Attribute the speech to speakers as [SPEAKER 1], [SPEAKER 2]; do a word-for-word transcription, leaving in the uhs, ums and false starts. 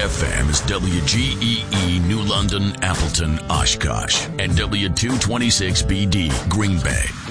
[SPEAKER 1] F M is W G E E New London, Appleton, Oshkosh, and W two twenty-six B D Green Bay.